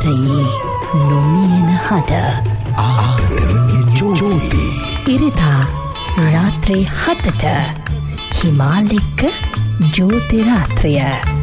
ආදරයේ නොමියෙන හඬ ආදරයේ ජෝති ඉරිදා රාත්‍රී 7ට හිමාලෙක්ක ජෝති රාත්‍රිය